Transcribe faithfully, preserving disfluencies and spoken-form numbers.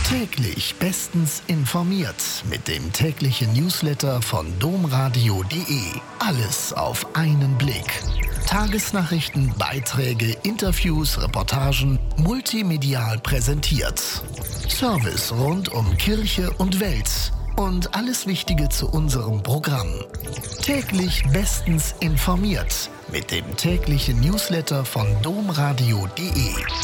Täglich bestens informiert mit dem täglichen Newsletter von domradio punkt de. Alles auf einen Blick. Tagesnachrichten, Beiträge, Interviews, Reportagen, multimedial präsentiert. Service rund um Kirche und Welt und alles Wichtige zu unserem Programm. Täglich bestens informiert mit dem täglichen Newsletter von domradio punkt de.